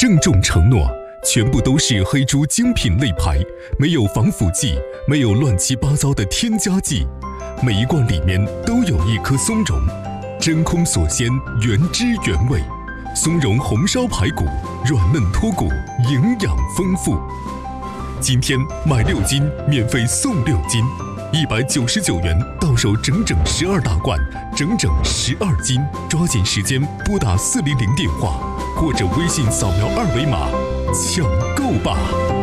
郑重承诺，全部都是黑猪精品肋排，没有防腐剂，没有乱七八糟的添加剂，每一罐里面都有一颗松茸，真空锁鲜，原汁原味。松茸红烧排骨，软嫩脱骨，营养丰富。今天买6斤免费送6斤，199元到手整整12大罐，整整12斤。抓紧时间拨打400电话，或者微信扫描2维码抢购吧。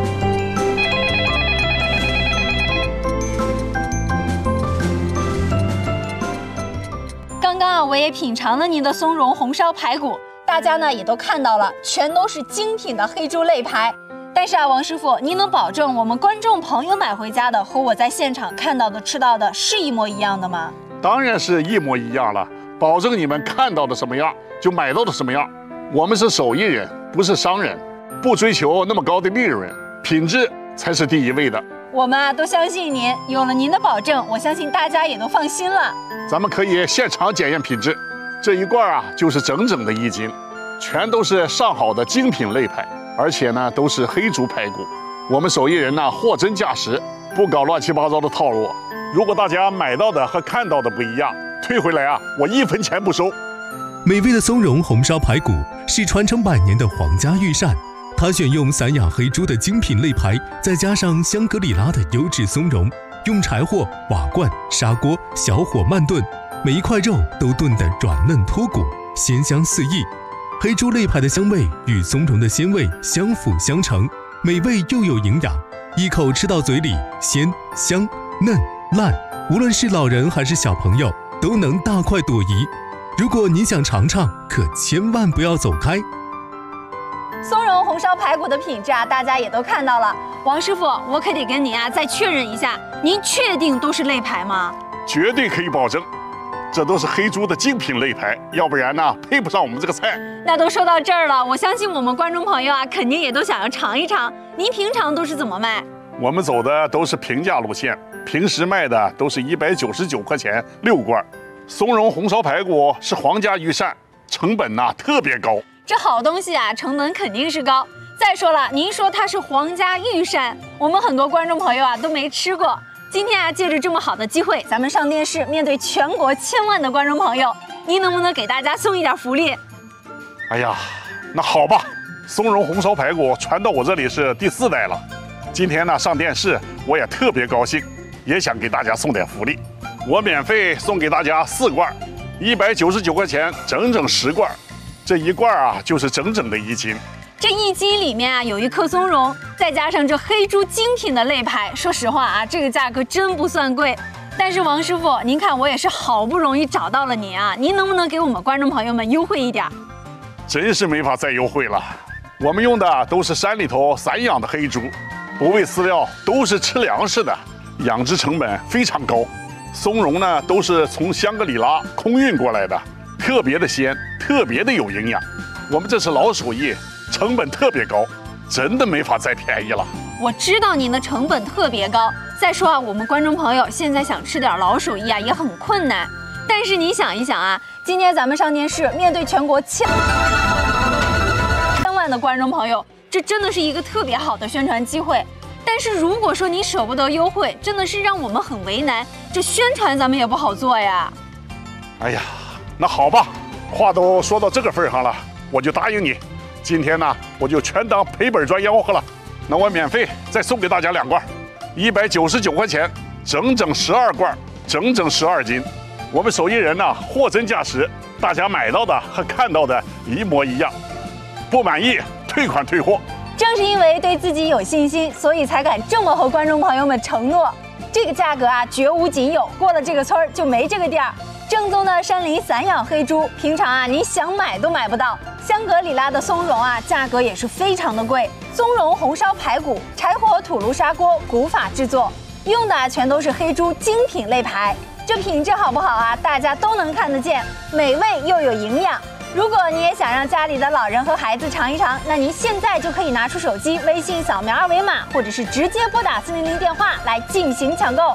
刚刚我也品尝了您的松茸红烧排骨，大家呢也都看到了，全都是精品的黑猪肋排。但是王师傅，您能保证我们观众朋友买回家的和我在现场看到的、吃到的是一模一样的吗？ 当然是一模一样了，保证你们看到的什么样就买到的什么样。我们是手艺人，不是商人，不追求那么高的利润，品质才是第一位的。 我们都相信您，有了您的保证，我相信大家也都放心了。 咱们可以现场检验品质，这一罐就是整整的1斤，全都是上好的精品肋排。而且呢，都是黑猪排骨。我们手艺人呢，货真价实，不搞乱七八糟的套路。如果大家买到的和看到的不一样，退回来我1分钱不收。 美味的松茸红烧排骨是传承100年的皇家御膳，它选用散养黑猪的精品肋排，再加上香格里拉的优质松茸，用柴火、瓦罐、砂锅小火慢炖，每一块肉都炖得软嫩脱骨，鲜香四溢。黑猪肋排的香味与松茸的鲜味相辅相成，美味又有营养，一口吃到嘴里鲜香嫩烂，无论是老人还是小朋友都能大快朵颐。如果你想尝尝，可千万不要走开。 松茸红烧排骨的品质大家也都看到了。王师傅，我可得跟您再确认一下，您确定都是肋排吗？ 绝对可以保证。这都是黑猪的精品肋排，要不然呢，配不上我们这个菜。 那都说到这儿了，我相信我们观众朋友肯定也都想要尝一尝。您平常都是怎么卖？ 我们走的都是平价路线，平时卖的都是199块钱6罐。松茸红烧排骨是皇家御膳，成本特别高。 这好东西成本肯定是高。再说了，您说它是皇家御膳，我们很多观众朋友都没吃过。今天借着这么好的机会，咱们上电视，面对全国1000万的观众朋友，您能不能给大家送一点福利？ 哎呀，那好吧，松茸红烧排骨传到我这里是第4代了。今天呢上电视，我也特别高兴，也想给大家送点福利。我免费送给大家4罐，199块钱，整整10罐。这一罐就是整整的1斤。 这1斤里面有1颗松茸，再加上这黑猪精品的肋排，说实话这个价格真不算贵。但是王师傅，您看我也是好不容易找到了您您能不能给我们观众朋友们优惠一点？ 真是没法再优惠了。我们用的都是山里头散养的黑猪，不喂饲料，都是吃粮食的，养殖成本非常高。松茸呢都是从香格里拉空运过来的，特别的鲜，特别的有营养。我们这是老手艺，成本特别高，真的没法再便宜了。 我知道您的成本特别高，再说我们观众朋友现在想吃点老手艺也很困难。但是你想一想今天咱们上电视，面对全国1000万的观众朋友，这真的是一个特别好的宣传机会。但是如果说你舍不得优惠，真的是让我们很为难，这宣传咱们也不好做呀。 哎呀，那好吧，话都说到这个份上了，我就答应你。今天呢，我就全当赔本赚吆喝了。那我免费再送给大家2罐，199块钱，整整12罐，整整12斤。我们手艺人货真价实，大家买到的和看到的一模一样。不满意退款退货。 正是因为对自己有信心，所以才敢这么和观众朋友们承诺。这个价格绝无仅有，过了这个村就没这个店儿。正宗的山林散养黑猪，平常您想买都买不到。香格里拉的松茸价格也是非常的贵。松茸红烧排骨，柴火土炉砂锅古法制作，用的全都是黑猪精品肋排。这品质好不好大家都能看得见，美味又有营养。如果你也想让家里的老人和孩子尝一尝，那您现在就可以拿出手机，微信扫描2维码，或者是直接拨打400电话来进行抢购。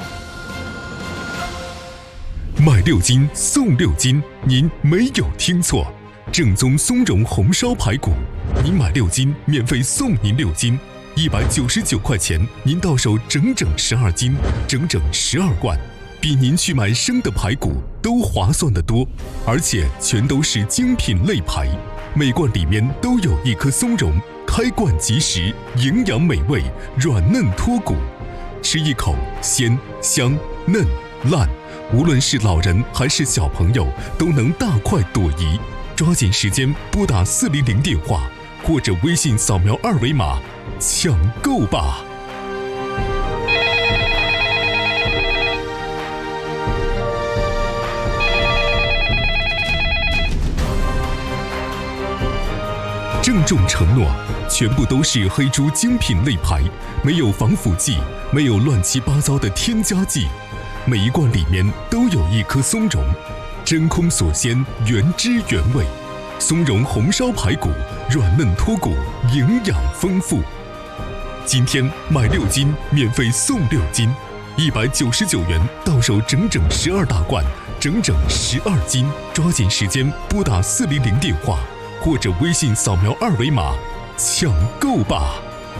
买6斤送6斤，您没有听错。 正宗松茸红烧排骨，您买6斤免费送您6斤，199块钱您到手整整12斤，整整12罐，比您去买生的排骨都划算得多，而且全都是精品肋排，每罐里面都有一颗松茸，开罐即食，营养美味，软嫩脱骨，吃一口鲜香嫩烂，无论是老人还是小朋友都能大快朵颐。抓紧时间拨打400电话，或者微信扫描2维码，抢购吧！郑重承诺，全部都是黑猪精品肋排，没有防腐剂，没有乱七八糟的添加剂，每一罐里面都有一颗松茸，真空锁鲜，原汁原味。松茸红烧排骨，软嫩脱骨，营养丰富。今天买6斤免费送6斤，199元到手整整12大罐，整整12斤。抓紧时间拨打400电话，或者微信扫描2维码，抢购吧！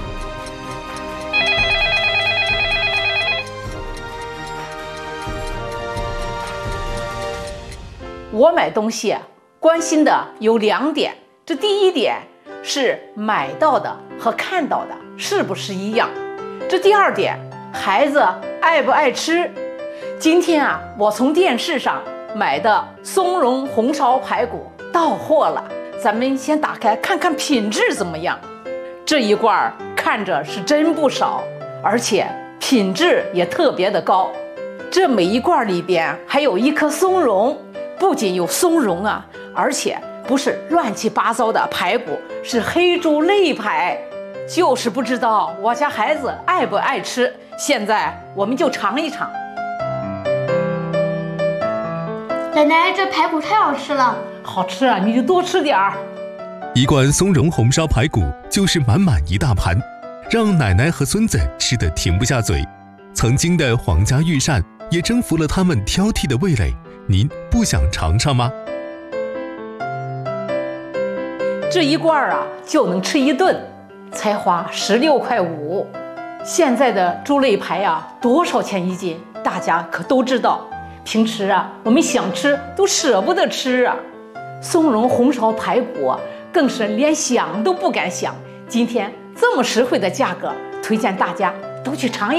我买东西关心的有2点，这第一点是买到的和看到的是不是一样，这第2点孩子爱不爱吃。今天我从电视上买的松茸红烧排骨到货了，咱们先打开看看品质怎么样。这一罐看着是真不少，而且品质也特别的高。这每一罐里边还有一颗松茸，不仅有松茸而且不是乱七八糟的排骨，是黑猪肋排。就是不知道我家孩子爱不爱吃，现在我们就尝一尝。 奶奶，这排骨太好吃了。 好吃你就多吃点儿。 一罐松茸红烧排骨就是满满一大盘，让奶奶和孙子吃得停不下嘴。曾经的皇家御膳也征服了他们挑剔的味蕾，您不想尝尝吗？ 这一罐就能吃一顿，才花16.5块。现在的猪肋排多少钱1斤？大家可都知道。平时我们想吃都舍不得吃松茸红烧排骨更是连想都不敢想。今天这么实惠的价格，推荐大家都去尝一尝。